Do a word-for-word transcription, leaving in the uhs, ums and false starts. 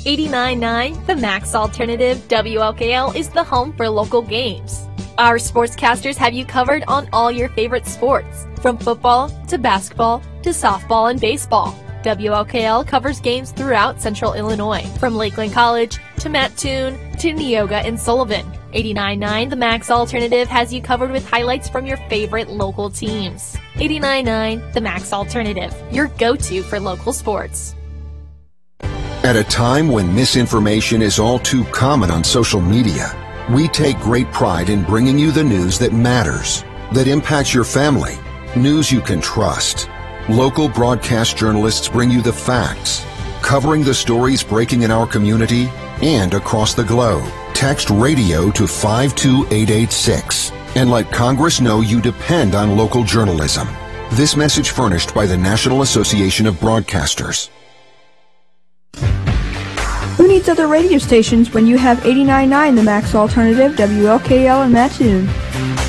eighty-nine point nine The Max Alternative W L K L is the home for local games. Our sportscasters have you covered on all your favorite sports, from football to basketball to softball and baseball. W L K L covers games throughout Central Illinois, from Lakeland College to Mattoon to Neoga and Sullivan. eighty-nine point nine The Max Alternative has you covered with highlights from your favorite local teams. eighty-nine point nine The Max Alternative, your go-to for local sports. At a time when misinformation is all too common on social media, we take great pride in bringing you the news that matters, that impacts your family, news you can trust. Local broadcast journalists bring you the facts, covering the stories breaking in our community and across the globe. Text radio to five two eight eight six and let Congress know you depend on local journalism. This message furnished by the National Association of Broadcasters. Who needs other radio stations when you have eighty-nine point nine The Max Alternative W L K L in Mattoon?